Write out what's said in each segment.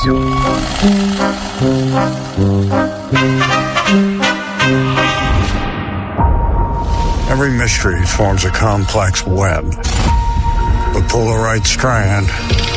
Sinevizyon. Every mystery forms a complex web. But pull the right strand,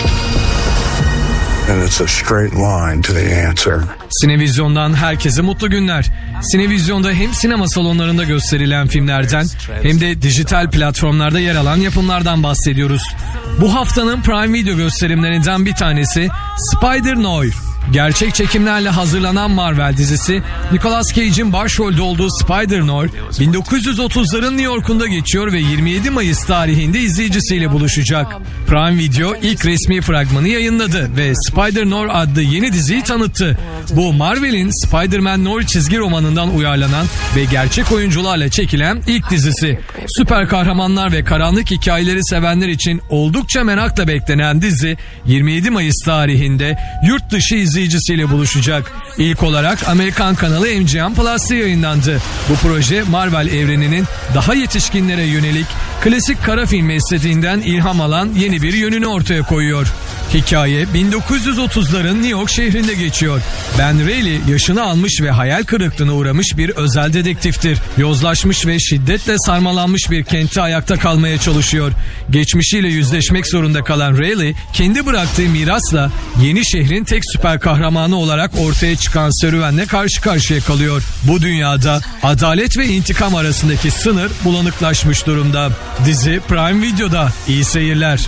and it's a straight line to the answer. Sinevizyon'dan herkese mutlu günler. Sinevizyon'da hem sinema salonlarında gösterilen filmlerden hem de dijital platformlarda yer alan yapımlardan bahsediyoruz. Bu haftanın Prime Video gösterimlerinden bir tanesi Spider-Noir. Gerçek çekimlerle hazırlanan Marvel dizisi, Nicolas Cage'in başrolde olduğu Spider-Noir, 1930'ların New York'unda geçiyor ve 27 Mayıs tarihinde izleyicisiyle buluşacak. Prime Video ilk resmi fragmanı yayınladı ve Spider-Noir adlı yeni diziyi tanıttı. Bu Marvel'in Spider-Man Noir çizgi romanından uyarlanan ve gerçek oyuncularla çekilen ilk dizisi. Süper kahramanlar ve karanlık hikayeleri sevenler için oldukça merakla beklenen dizi 27 Mayıs tarihinde yurt dışı izleyicisiyle buluşacak. İlk olarak Amerikan kanalı MGM Plus'ta yayınlandı. Bu proje Marvel evreninin daha yetişkinlere yönelik klasik kara film estetiğinden ilham alan yeni bir yönünü ortaya koyuyor. Hikaye 1930'ların New York şehrinde geçiyor. Ben Reilly yaşını almış ve hayal kırıklığına uğramış bir özel dedektiftir. Yozlaşmış ve şiddetle sarmalanmış bir kentte ayakta kalmaya çalışıyor. Geçmişiyle yüzleşmek zorunda kalan Reilly, kendi bıraktığı mirasla yeni şehrin tek süper kahramanı olarak ortaya çıkan serüvenle karşı karşıya kalıyor. Bu dünyada adalet ve intikam arasındaki sınır bulanıklaşmış durumda. Dizi Prime Video'da. İyi seyirler.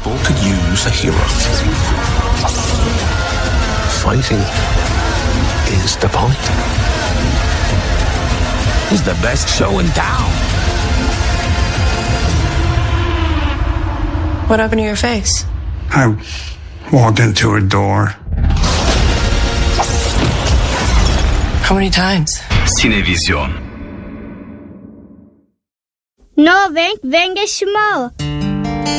Fighting is the point. He's the best show in town. What happened to your face? I walked into a door. How many times? Sinevizyon. No, Wenk, Wenke Schmau.